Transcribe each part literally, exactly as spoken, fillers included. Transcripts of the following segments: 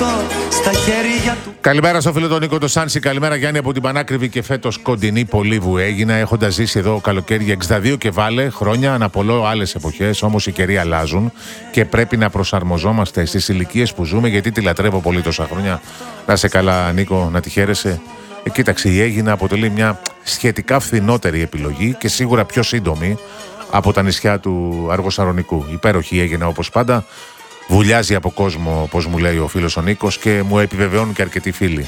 στα χέρια του. Καλημέρα στο φίλο τον Νίκο το Σάνση. Καλημέρα Γιάννη από την πανάκριβη και φέτος κοντινή Πολύβου έγινα. Έχοντας ζήσει εδώ καλοκαίρι για εξήντα δύο και βάλε χρόνια, αναπολώ άλλες εποχές. Όμως οι καιροί αλλάζουν και πρέπει να προσαρμοζόμαστε στις ηλικίες που ζούμε. Γιατί τη λατρεύω πολύ τόσα χρόνια. Να σε καλά, Νίκο, να τη χαίρεσαι. Ε, κοίταξε, η Αίγινα αποτελεί μια σχετικά φθηνότερη επιλογή και σίγουρα πιο σύντομη από τα νησιά του Αργοσαρονικού. Υπέροχη η Αίγινα όπως πάντα. Βουλιάζει από κόσμο, όπως μου λέει ο φίλος ο Νίκος, και μου επιβεβαιώνουν και αρκετοί φίλοι.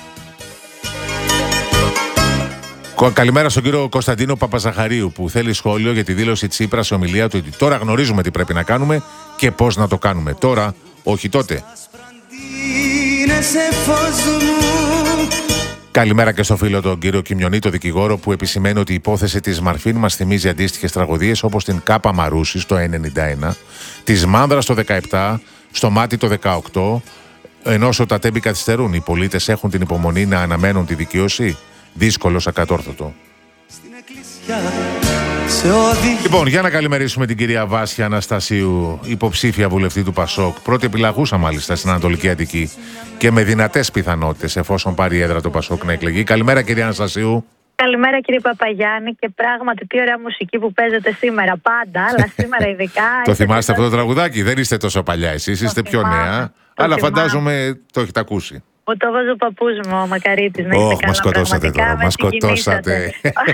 Καλημέρα στον κύριο Κωνσταντίνο Παπαζαχαρίου που θέλει σχόλιο για τη δήλωση Τσίπρα σε ομιλία του ότι τώρα γνωρίζουμε τι πρέπει να κάνουμε και πώς να το κάνουμε. Τώρα, όχι τότε. Καλημέρα και στο φίλο τον κύριο Κιμιονή, το δικηγόρο, που επισημαίνει ότι η υπόθεση της Μαρφίν μας θυμίζει αντίστοιχες τραγωδίες όπως την Κάπα Μαρούση το ενενήντα ένα, της Μάνδρας το δεκαεπτά, στο Μάτι το δεκαοκτώ, ενώ όσο τα τέμπη καθυστερούν, οι πολίτες έχουν την υπομονή να αναμένουν τη δικαίωση. Δύσκολο ακατόρθωτο. Λοιπόν, για να καλημερίσουμε την κυρία Βάσια Αναστασίου, υποψήφια βουλευτή του Πασόκ, πρώτη επιλαγούσα μάλιστα στην Ανατολική Αττική και με δυνατές πιθανότητες, εφόσον πάρει έδρα το Πασόκ, να εκλεγεί. Καλημέρα, κυρία Αναστασίου. Καλημέρα, κύριε Παπαγιάννη, και πράγματι τι ωραία μουσική που παίζετε σήμερα, πάντα, αλλά σήμερα ειδικά. Το θυμάστε αυτό το τραγουδάκι? Δεν είστε τόσο παλιά εσείς, είστε πιο νέα, αλλά φαντάζομαι το έχετε ακούσει. Μου το βάζει ο παππούς μου, ο Μακαρίτης. Να είστε καλά. Μας σκοτώσατε τώρα, μας σκοτώσατε.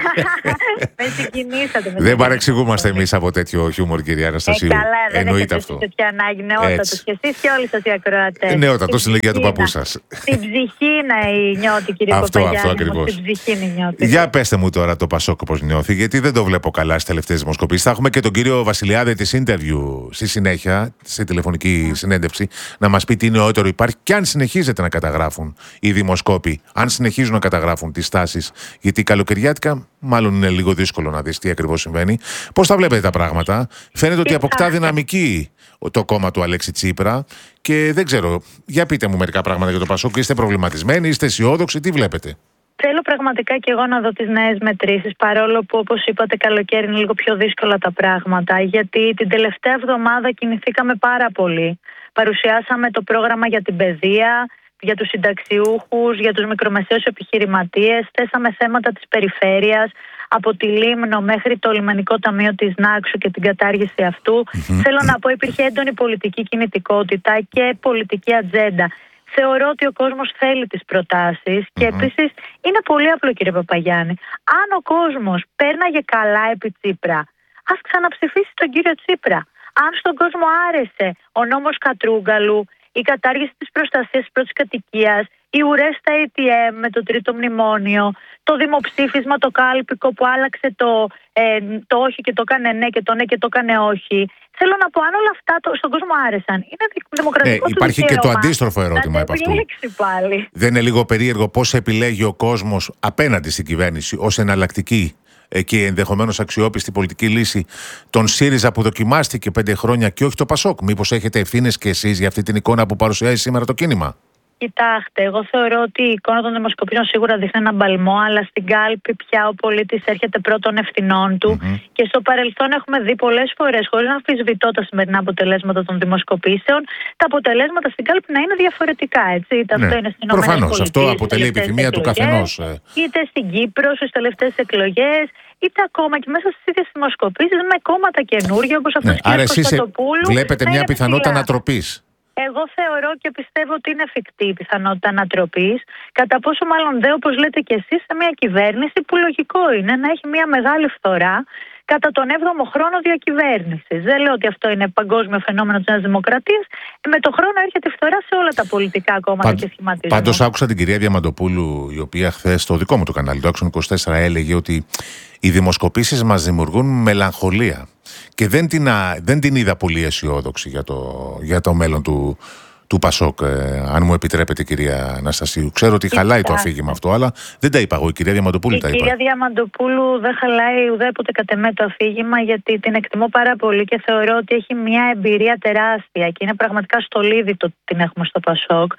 Με συγκινήσατε. Δεν παρεξηγούμαστε εμείς από τέτοιο χιούμορ, κυρία Αναστασίου. Ε, καλά, δεν εννοείται έχετε αυτό. Τέτοια ανάγκη, νεότατος και εσείς και όλοι σας οι ακροατές. Νεότατος στην ηλικία του παππού σας. Στην ψυχή να νιώθει, κύριε Παπαγιάννη. Αυτό ακριβώς. Στην ψυχή νιώθει. Για πέστε μου τώρα το Πασόκ πώς νιώθει, γιατί δεν το βλέπω καλά στις τελευταίες δημοσκοπήσεις. Θα έχουμε και τον κύριο Βασιλιάδη της Interview στη συνέχεια, σε τηλεφωνική συνέντευξη, να μας πει τι νεότερο υπάρχει και αν συνεχίζεται να καταγράφουν οι δημοσκόποι, αν συνεχίζουν να καταγράφουν τις τάσεις. Γιατί καλοκαιριάτικα, μάλλον είναι λίγο δύσκολο να δεις τι ακριβώς συμβαίνει. Πώς τα βλέπετε τα πράγματα? Φαίνεται ότι αποκτά δυναμική το κόμμα του Αλέξη Τσίπρα και δεν ξέρω. Για πείτε μου μερικά πράγματα για το Πασόκ. Είστε προβληματισμένοι, είστε αισιόδοξοι, τι βλέπετε? Θέλω πραγματικά και εγώ να δω τις νέες μετρήσεις, παρόλο που, όπως είπατε, καλοκαίρι είναι λίγο πιο δύσκολα τα πράγματα, γιατί την τελευταία εβδομάδα κινηθήκαμε πάρα πολύ. Παρουσιάσαμε το πρόγραμμα για την παιδεία, για τους συνταξιούχους, για τους μικρομεσαίους επιχειρηματίες, θέσαμε θέματα της περιφέρειας, από τη Λίμνο μέχρι το Λιμενικό Ταμείο της Νάξου και την κατάργηση αυτού. Mm-hmm. Θέλω να πω, υπήρχε έντονη πολιτική κινητικότητα και πολιτική ατζέντα. Θεωρώ ότι ο κόσμος θέλει τις προτάσεις mm-hmm. και επίσης είναι πολύ απλό, κύριε Παπαγιάννη. Αν ο κόσμος πέρναγε καλά επί Τσίπρα, ας ξαναψηφίσει τον κύριο Τσίπρα. Αν στον κόσμο άρεσε ο νόμος Κατρούγκαλου, η κατάργηση της προστασίας της πρώτης κατοικίας, οι ουρές στα έι τι εμ με το τρίτο μνημόνιο, το δημοψήφισμα, το κάλπικο που άλλαξε το, ε, το όχι και το έκανε ναι και το ναι και το έκανε όχι. Θέλω να πω, αν όλα αυτά το, στον κόσμο άρεσαν, είναι δημοκρατικό ε, του υπάρχει δικαίωμα, και το αντίστροφο ερώτημα από αυτού. Πάλι. Δεν είναι λίγο περίεργο πώς επιλέγει ο κόσμος απέναντι στην κυβέρνηση ως εναλλακτική και ενδεχομένως αξιόπιστη πολιτική λύση τον ΣΥΡΙΖΑ που δοκιμάστηκε πέντε χρόνια και όχι το Πασόκ? Μήπως έχετε ευθύνες και εσείς για αυτή την εικόνα που παρουσιάζει σήμερα το κίνημα? Κοιτάξτε, εγώ θεωρώ ότι η εικόνα των δημοσκοπήσεων σίγουρα δείχνει έναν παλμό, αλλά στην κάλπη πια ο πολίτης έρχεται πρώτων ευθυνών του. Mm-hmm. Και στο παρελθόν έχουμε δει πολλές φορές, χωρίς να αμφισβητώ τα σημερινά αποτελέσματα των δημοσκοπήσεων, τα αποτελέσματα στην κάλπη να είναι διαφορετικά. Έτσι. Είτε ναι. αυτό είναι στην Προφανώς, αυτό αποτελεί επιθυμία του καθενός. Είτε στην Κύπρο στις τελευταίες εκλογές, είτε ακόμα και μέσα στις ίδιες δημοσκοπήσεις με κόμματα καινούργια όπως αυτό ναι. του κ. Κωνσταντοπούλου. Βλέπετε μια πιθανότητα ανατροπής? Εγώ θεωρώ και πιστεύω ότι είναι εφικτή η πιθανότητα ανατροπής. Κατά πόσο μάλλον δε, όπως λέτε και εσείς, σε μια κυβέρνηση που λογικό είναι να έχει μια μεγάλη φθορά κατά τον έβδομο χρόνο διακυβέρνησης. Δεν λέω ότι αυτό είναι παγκόσμιο φαινόμενο της Νέας Δημοκρατίας. Με το χρόνο έρχεται φθορά σε όλα τα πολιτικά κόμματα Παν, και σχηματισμούς. Πάντως άκουσα την κυρία Διαμαντοπούλου, η οποία χθες στο δικό μου το κανάλι, το Άξον είκοσι τέσσερα, έλεγε ότι οι δημοσκοπήσεις μας δημιουργούν μελαγχολία. Και δεν την, δεν την είδα πολύ αισιόδοξη για το, για το μέλλον του, του Πασόκ, ε, αν μου επιτρέπετε, κυρία Αναστασίου. Ξέρω ότι Κοιτά. χαλάει το αφήγημα αυτό, αλλά δεν τα είπα εγώ. Η κυρία Διαμαντοπούλου η τα είπα. Η κυρία Διαμαντοπούλου δεν χαλάει ουδέποτε κατ' εμέ το αφήγημα, γιατί την εκτιμώ πάρα πολύ και θεωρώ ότι έχει μια εμπειρία τεράστια και είναι πραγματικά στολίδι το ότι την έχουμε στο Πασόκ.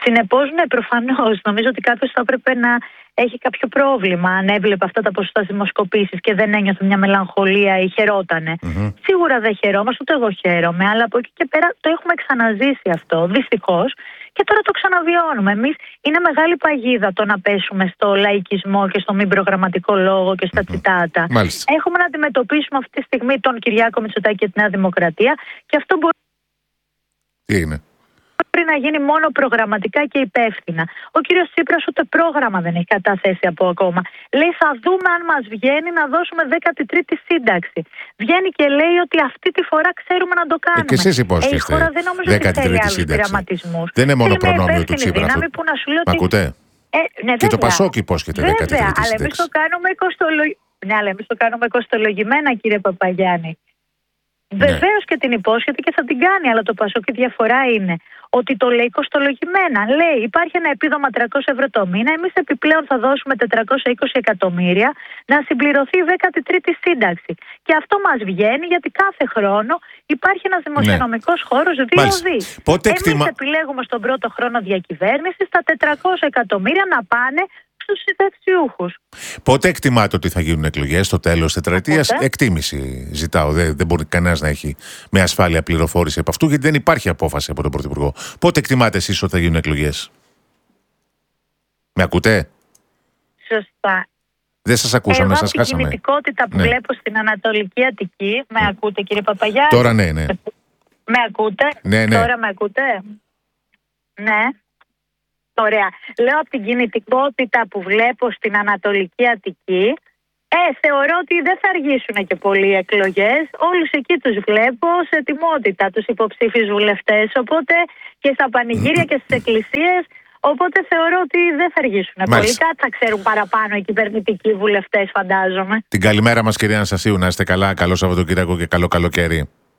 Συνεπώς, ναι, προφανώς. Νομίζω ότι κάποιος θα έπρεπε να έχει κάποιο πρόβλημα αν έβλεπε αυτά τα ποσοστά δημοσκοπήσεις και δεν ένιωθε μια μελαγχολία ή χαιρότανε. Mm-hmm. Σίγουρα δεν χαιρόμαστε, ούτε εγώ χαίρομαι, αλλά από εκεί και πέρα το έχουμε ξαναζήσει αυτό, δυστυχώς, και τώρα το ξαναβιώνουμε. Εμείς είναι μεγάλη παγίδα το να πέσουμε στο λαϊκισμό και στο μη προγραμματικό λόγο και στα mm-hmm. τσιτάτα. Μάλιστα. Έχουμε να αντιμετωπίσουμε αυτή τη στιγμή τον Κυριάκο Μητσοτάκη και τη Νέα Δημοκρατία, και αυτό μπορεί. Τι είναι? Πρέπει να γίνει μόνο προγραμματικά και υπεύθυνα. Ο κύριος Τσίπρας ούτε πρόγραμμα δεν έχει καταθέσει από ακόμα. Λέει θα δούμε αν μας βγαίνει να δώσουμε δέκατη τρίτη σύνταξη. Βγαίνει και λέει ότι αυτή τη φορά ξέρουμε να το κάνουμε. Ε, και εσείς υπόσχεστε. Ε, η χώρα δεν νομίζω ότι θέλει άλλους πειραματισμούς. Δεν είναι μόνο θέλει προνόμιο του Τσίπρα. Που να σου λέει ότι... Μ' ακούτε? Ε, ναι, και το Πασόκ υπόσχεται δέκατη τρίτη σύνταξη. Αλλά εμείς το κάνουμε κοστολογ... ναι, αλλά εμείς το κάνουμε κοστολογημένα, κύριε Παπαγιάννη. Ναι. Βεβαίως και την υπόσχεται και θα την κάνει, αλλά το Πασόκ η διαφορά είναι ότι το λέει κοστολογημένα. Λέει υπάρχει ένα επίδομα τριακόσια ευρώ το μήνα, εμείς επιπλέον θα δώσουμε τετρακόσια είκοσι εκατομμύρια να συμπληρωθεί η δέκατη τρίτη σύνταξη. Και αυτό μας βγαίνει γιατί κάθε χρόνο υπάρχει ένας δημοσιονομικός ναι. χώρος δύο δι. Εμείς εκτιμα... επιλέγουμε στον πρώτο χρόνο διακυβέρνησης τα τετρακόσια εκατομμύρια να πάνε στους συνταξιούχους. Πότε εκτιμάτε ότι θα γίνουν εκλογές στο τέλος της τετραετίας? Εκτίμηση ζητάω. Δεν, δεν μπορεί κανένας να έχει με ασφάλεια πληροφόρηση από αυτού, γιατί δεν υπάρχει απόφαση από τον Πρωθυπουργό. Πότε εκτιμάτε εσείς ότι θα γίνουν εκλογές? Με ακούτε? Σωστά. Δεν σας ακούσαμε, Εγώ σας χάσαμε. την κινητικότητα που ναι. βλέπω στην Ανατολική Αττική, με ακούτε κύριε Παπαγιάννη? Τώρα ναι, ναι. Με ακούτε? Ναι, ναι. Τώρα με ακούτε? Ναι. Ωραία. Λέω από την κινητικότητα που βλέπω στην Ανατολική Αττική, ε, θεωρώ ότι δεν θα αργήσουν και πολλοί οι εκλογές. Όλους εκεί τους βλέπω σε ετοιμότητα, τους υποψήφιους βουλευτές. Οπότε και στα πανηγύρια και στις εκκλησίες. Οπότε θεωρώ ότι δεν θα αργήσουν πολύ. Κάτι θα ξέρουν παραπάνω οι κυβερνητικοί βουλευτές, φαντάζομαι. Την καλημέρα μας, κυρία Αναστασίου. Να είστε καλά. Καλό Σαββατοκύριακο και καλό καλοκαίρι.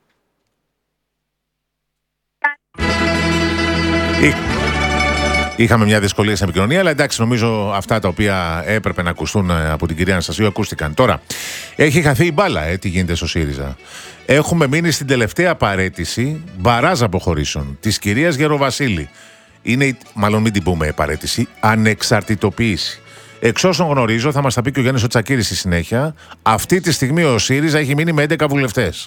Είχαμε μια δυσκολία στην επικοινωνία, αλλά εντάξει, νομίζω αυτά τα οποία έπρεπε να ακουστούν από την κυρία Αναστασίου ακούστηκαν. Τώρα, έχει χαθεί η μπάλα, ε, τι γίνεται στο ΣΥΡΙΖΑ. Έχουμε μείνει στην τελευταία παραίτηση μπαράζ αποχωρήσεων της κυρίας Γεροβασίλη. Είναι, μάλλον μην την πούμε παραίτηση, ανεξαρτητοποίηση. Εξ όσων γνωρίζω, θα μας τα πει και ο Γιάννης ο Τσακίρης στη συνέχεια, αυτή τη στιγμή ο ΣΥΡΙΖΑ έχει μείνει με έντεκα βουλευτές.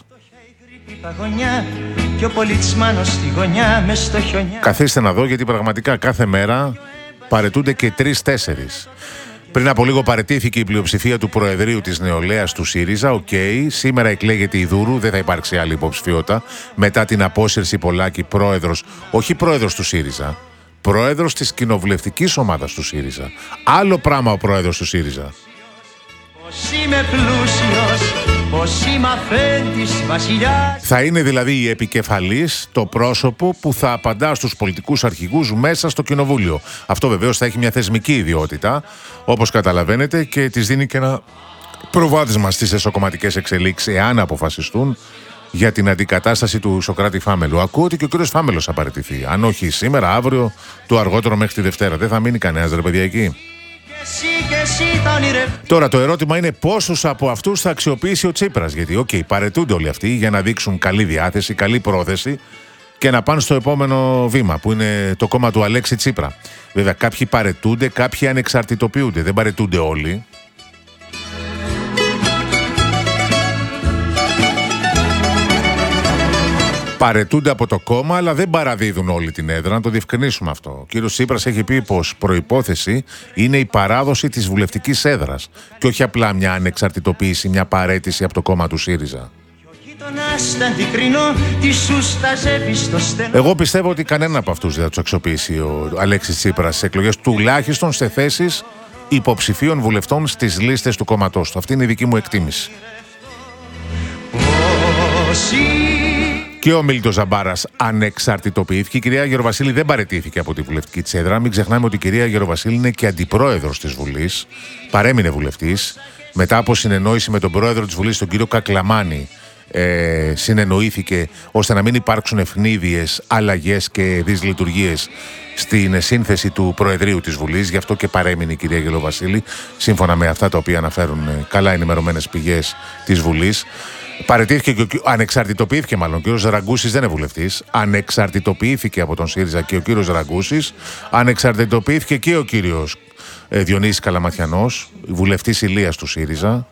Και ο πολιτισμάνος στη γωνιά μες στο χιονιά. Καθίστε να δω, γιατί πραγματικά κάθε μέρα παραιτούνται και τρεις-τέσσερις. Πριν από λίγο παραιτήθηκε η πλειοψηφία του Προεδρείου της Νεολαίας του ΣΥΡΙΖΑ. Οκ, okay. Σήμερα εκλέγεται η Δούρου, δεν θα υπάρξει άλλη υποψηφιότητα. Μετά την απόσυρση Πολάκη, πρόεδρος, όχι πρόεδρος του ΣΥΡΙΖΑ, πρόεδρος της κοινοβουλευτικής ομάδας του ΣΥΡΙΖΑ. Άλλο πράγμα ο πρόεδρος του ΣΥΡΙΖΑ. Πως είμαι πλούσιος, πως είμαι αφέντης βασιλιάς. Θα είναι δηλαδή η επικεφαλής, το πρόσωπο που θα απαντά στους πολιτικούς αρχηγούς μέσα στο κοινοβούλιο. Αυτό βεβαίως θα έχει μια θεσμική ιδιότητα, όπως καταλαβαίνετε, και της δίνει και ένα προβάδισμα στις εσωκομματικές εξελίξεις, εάν αποφασιστούν, για την αντικατάσταση του Σωκράτη Φάμελου. Ακούω ότι και ο κύριος Φάμελος θα παραιτηθεί. Αν όχι σήμερα, αύριο, το αργότερο μέχρι τη Δευτέρα. Δεν θα μείνει κανένας, ρε παιδιά, εκεί. Τώρα το ερώτημα είναι πόσους από αυτούς θα αξιοποιήσει ο Τσίπρας. Γιατί, οκ, okay, παραιτούνται όλοι αυτοί για να δείξουν καλή διάθεση, καλή πρόθεση και να πάνε στο επόμενο βήμα, που είναι το κόμμα του Αλέξη Τσίπρα. Βέβαια, κάποιοι παραιτούνται, κάποιοι ανεξαρτητοποιούνται. Δεν παραιτούνται όλοι. Παραιτούνται από το κόμμα, αλλά δεν παραδίδουν όλη την έδρα. Να το διευκρινίσουμε αυτό. Ο κύριος Τσίπρας έχει πει πως προϋπόθεση είναι η παράδοση της βουλευτικής έδρας και όχι απλά μια ανεξαρτητοποίηση, μια παραίτηση από το κόμμα του ΣΥΡΙΖΑ. Εγώ πιστεύω ότι κανένα από αυτούς δεν θα τους αξιοποιήσει ο Αλέξης Τσίπρας στις εκλογές, τουλάχιστον σε θέσεις υποψηφίων βουλευτών στις λίστες του κόμματός του. Αυτή είναι η δική μου εκτίμηση. Και ο Μίλτος Ζαμπάρας ανεξαρτητοποιήθηκε. Η κυρία Γεροβασίλη δεν παραιτήθηκε από τη βουλευτική της έδρα. Μην ξεχνάμε ότι η κυρία Γεροβασίλη είναι και αντιπρόεδρος της Βουλής. Παρέμεινε βουλευτής. Μετά από συνεννόηση με τον πρόεδρο της Βουλής, τον κύριο Κακλαμάνη, ε, συνεννοήθηκε ώστε να μην υπάρξουν ευνίδιες αλλαγές και δυσλειτουργίες στην σύνθεση του Προεδρείου της Βουλής. Γι' αυτό και παρέμεινε η κυρία Γεροβασίλη, σύμφωνα με αυτά τα οποία αναφέρουν καλά ενημερωμένες πηγές της Βουλής. Παραιτήθηκε και ο, ανεξαρτητοποιήθηκε μάλλον. Ο κύριος Ραγκούσης δεν είναι βουλευτής. Ανεξαρτητοποιήθηκε από τον ΣΥΡΙΖΑ και ο κύριος Ραγκούσης. Ανεξαρτητοποιήθηκε και ο κύριος ε, Διονύσης Καλαματιανός, βουλευτής Ηλίας του ΣΥΡΙΖΑ.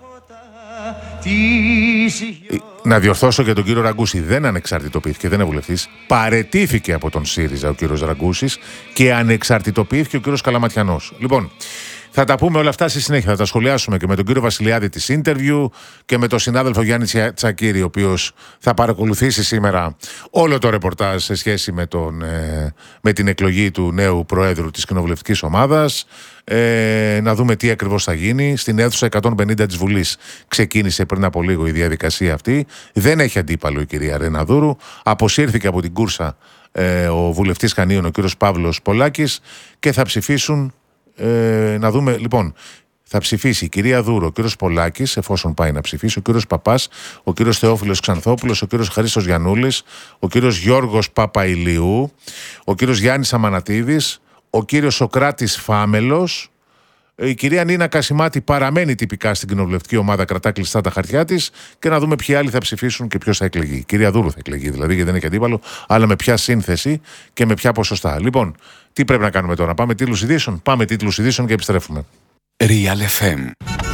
Να διορθώσω για τον κύριο Ραγκούση, δεν ανεξαρτητοποιήθηκε, δεν είναι βουλευτής. Παραιτήθηκε από τον ΣΥΡΙΖΑ ο κύριος Ραγκούσης και ανεξαρτητοποιήθηκε ο κύριος Καλαματιανός. Λοιπόν, θα τα πούμε όλα αυτά στη συνέχεια. Θα τα σχολιάσουμε και με τον κύριο Βασιλιάδη της interview και με τον συνάδελφο Γιάννη Τσακίρη, ο οποίος θα παρακολουθήσει σήμερα όλο το ρεπορτάζ σε σχέση με, τον, ε, με την εκλογή του νέου Προέδρου της Κοινοβουλευτικής Ομάδας. Ε, να δούμε τι ακριβώς θα γίνει. Στην αίθουσα εκατόν πενήντα της Βουλής ξεκίνησε πριν από λίγο η διαδικασία αυτή. Δεν έχει αντίπαλο η κυρία Ρεναδούρου. Αποσύρθηκε από την κούρσα ε, ο βουλευτής Χανίων, ο κύριος Παύλος Πολάκης, και θα ψηφίσουν. Ε, να δούμε, λοιπόν, θα ψηφίσει η κυρία Δούρο, ο κύριος Πολάκης, εφόσον πάει να ψηφίσει, ο κύριος Παπάς, ο κύριος Θεόφιλος Ξανθόπουλος, ο κύριος Χρήστος Γιαννούλης, ο κύριος Γιώργος Παπαηλιού, ο κύριος Γιάννης Αμανατίδης, ο κύριος Σοκράτης Φάμελος, η κυρία Νίνα Κασιμάτη παραμένει τυπικά στην κοινοβουλευτική ομάδα, κρατά κλειστά τα χαρτιά της, και να δούμε ποιοι άλλοι θα ψηφίσουν και ποιος θα εκλεγεί. Η κυρία Δούρου θα εκλεγεί δηλαδή, γιατί δεν έχει αντίπαλο, αλλά με ποια σύνθεση και με ποια ποσοστά. Λοιπόν, τι πρέπει να κάνουμε τώρα? Πάμε τίτλους ειδήσεων. Πάμε τίτλους ειδήσεων και επιστρέφουμε. Real εφ εμ.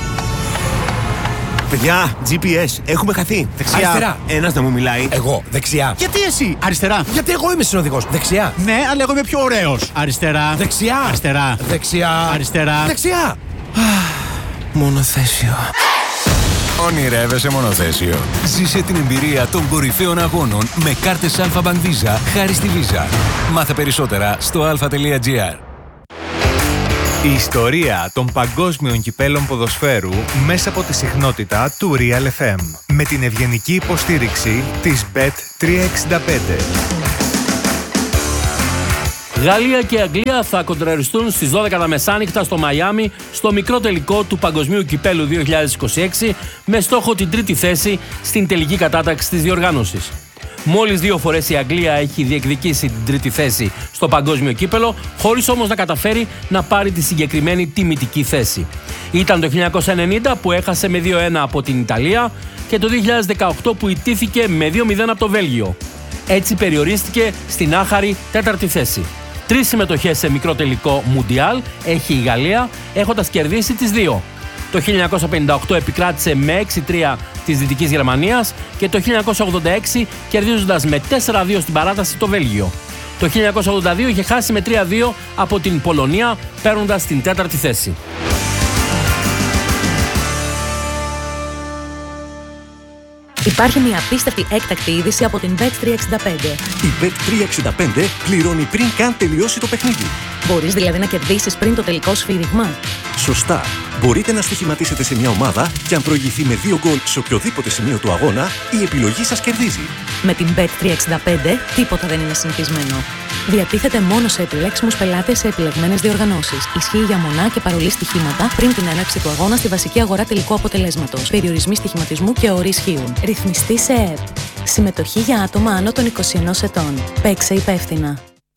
Παιδιά, τζι πι ες, έχουμε χαθεί. Δεξιά. Αριστερά. Ένας να μου μιλάει. Εγώ. Δεξιά. Γιατί εσύ? Αριστερά. Γιατί εγώ είμαι συνοδηγός. Δεξιά. Ναι, αλλά εγώ είμαι πιο ωραίος. Αριστερά. Δεξιά. Αριστερά. Δεξιά. Αριστερά. Δεξιά. Μονοθέσιο. Ονειρεύεσαι μονοθέσιο? Ζήσε την εμπειρία των κορυφαίων αγώνων με κάρτες Alpha Bank Visa χάρη στη Visa. Μάθε περισσότερα στο αλφα τελεία τζι αρ. Η ιστορία των παγκόσμιων κυπέλων ποδοσφαίρου μέσα από τη συχνότητα του Real εφ εμ, με την ευγενική υποστήριξη της μπετ τριακόσια εξήντα πέντε. Γαλλία και Αγγλία θα κοντραριστούν στις δώδεκα τα μεσάνυχτα στο Μαϊάμι στο μικρό τελικό του Παγκοσμίου Κυπέλου δύο χιλιάδες είκοσι έξι, με στόχο την τρίτη θέση στην τελική κατάταξη της διοργάνωσης. Μόλις δύο φορές η Αγγλία έχει διεκδικήσει την τρίτη θέση στο παγκόσμιο κύπελο, χωρίς όμως να καταφέρει να πάρει τη συγκεκριμένη τιμητική θέση. Ήταν το χίλια εννιακόσια ενενήντα που έχασε με δύο ένα από την Ιταλία και το δύο χιλιάδες δεκαοκτώ που ιτήθηκε με δύο μηδέν από το Βέλγιο. Έτσι περιορίστηκε στην άχαρη τέταρτη θέση. Τρεις συμμετοχές σε μικρό τελικό Μουντιάλ έχει η Γαλλία, έχοντας κερδίσει τις δύο. Το χίλια εννιακόσια πενήντα οκτώ επικράτησε με έξι τρία της Δυτικής Γερμανίας και το χίλια εννιακόσια ογδόντα έξι κερδίζοντας με τέσσερα δύο στην παράταση το Βέλγιο. Το χίλια εννιακόσια ογδόντα δύο είχε χάσει με τρία δύο από την Πολωνία, παίρνοντας την τέταρτη θέση. Υπάρχει μια απίστευτη έκτακτη είδηση από την μπετ τριακόσια εξήντα πέντε. Η μπετ τριακόσια εξήντα πέντε πληρώνει πριν καν τελειώσει το παιχνίδι. Μπορείς δηλαδή να κερδίσεις πριν το τελικό σφύριγμα. Σωστά. Μπορείτε να στοιχηματίσετε σε μια ομάδα και αν προηγηθεί με δύο γκολ σε οποιοδήποτε σημείο του αγώνα, η επιλογή σας κερδίζει. Με την μπετ τριακόσια εξήντα πέντε τίποτα δεν είναι συνηθισμένο. Διατίθεται μόνο σε επιλέξιμους πελάτες σε επιλεγμένες διοργανώσεις. Ισχύει για μονά και παρολί στοιχήματα πριν την έναρξη του αγώνα στη βασική αγορά τελικού αποτελέσματος. Περιορισμοί στοιχηματισμού και όροι ισχύουν. Ρυθμιστή σε ΕΕΠ. Συμμετοχή για άτομα άνω των είκοσι ενός ετών. Παίξε υπεύθυνα.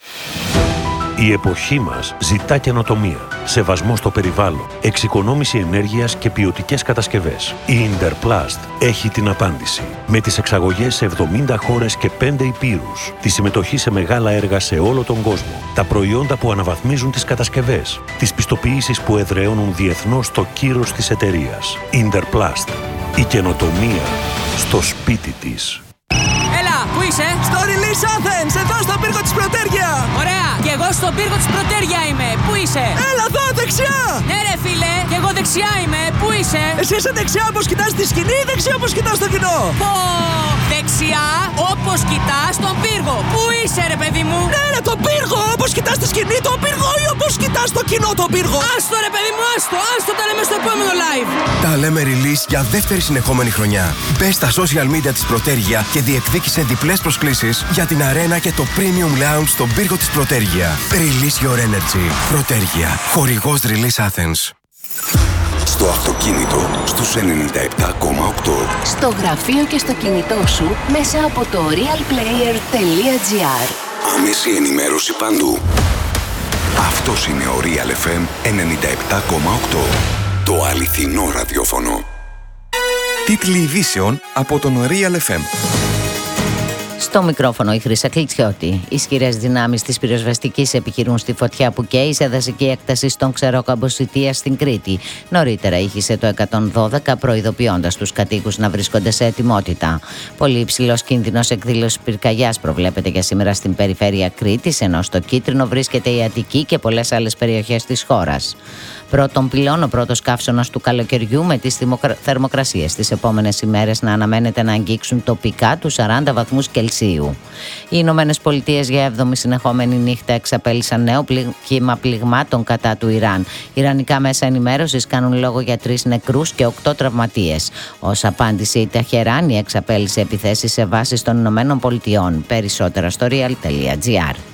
Η εποχή μας ζητά καινοτομία, σεβασμό στο περιβάλλον, εξοικονόμηση ενέργειας και ποιοτικές κατασκευές. Η Interplast έχει την απάντηση. Με τις εξαγωγές σε εβδομήντα χώρες και πέντε υπήρους, τη συμμετοχή σε μεγάλα έργα σε όλο τον κόσμο, τα προϊόντα που αναβαθμίζουν τις κατασκευές, τις πιστοποιήσεις που εδραιώνουν διεθνώς το κύρος της εταιρείας. Interplast. Η καινοτομία στο σπίτι της. Έλα, πού είσαι? Στο Release Athens, εδώ στον πύργο της Πρωτέργεια. Ωραία, και εγώ στον πύργο της Πρωτέργεια είμαι. Πού είσαι? Έλα εδώ, δεξιά. Ναι ρε φίλε, και εγώ δεξιά είμαι. Πού είσαι? Εσύ είσαι δεξιά όπως κοιτάς τη σκηνή ή δεξιά όπως κοιτάς το κοινό? Πω, δεξιά όπως κοιτάς τον πύργο. Πού είσαι ρε παιδί μου? Ναι ρε, τον πύργο, όπως κοιτάς τη σκηνή τον πύργο ή όπως κοιτάς το κοινό τον πύργο? Άστο ρε παιδί μου, άστο, άστο, τα λέμε στο επόμενο live. Τα λέμε Release για δεύτερη συνεχόμενη χρονιά. Μπες στα social media της Πρωτέργεια και διεκδίκησε διπλές προσκλήσεις για την αρένα και το Premium Lounge στον πύργο της Πρωτέργεια. Release your energy. Πρωτέργεια. Χορηγός Release Athens. Στο αυτοκίνητο στους ενενήντα επτά κόμμα οκτώ. Στο γραφείο και στο κινητό σου μέσα από το real player τελεία τζι άρ. Άμεση ενημέρωση παντού. Αυτός είναι ο Real εφ εμ ενενήντα επτά κόμμα οκτώ. Το αληθινό ραδιόφωνο. Τίτλοι ειδήσεων από τον Real εφ εμ. Στο μικρόφωνο η Χρύσα Κλιτσιώτη. Ισχυρές δυνάμεις της πυροσβεστικής επιχειρούν στη φωτιά που καίει σε δασική έκταση στον Ξερόκαμπο Σιτίας στην Κρήτη. Νωρίτερα ήχησε το εκατόν δώδεκα, προειδοποιώντας τους κατοίκους να βρίσκονται σε ετοιμότητα. Πολύ υψηλός κίνδυνος εκδήλωσης πυρκαγιάς προβλέπεται για σήμερα στην περιφέρεια Κρήτης, ενώ στο κίτρινο βρίσκεται η Αττική και πολλές άλλες περιοχές της χώρας. Πρώτον πυλών, ο πρώτος καύσωνας του καλοκαιριού, με τις θερμοκρασίες τις επόμενες ημέρες να αναμένεται να αγγίξουν τοπικά τους σαράντα βαθμούς Κελσίου. Οι Ηνωμένες Πολιτείες για έβδομη συνεχόμενη νύχτα εξαπέλυσαν νέο κύμα πληγμάτων κατά του Ιράν. Ιρανικά μέσα ενημέρωσης κάνουν λόγο για τρεις νεκρούς και οκτώ τραυματίες. Ως απάντηση, η Τεχεράνη εξαπέλυσε επιθέσεις σε βάσεις των Ηνωμένων Πολιτειών. Περισσότερα στο real τελεία gr.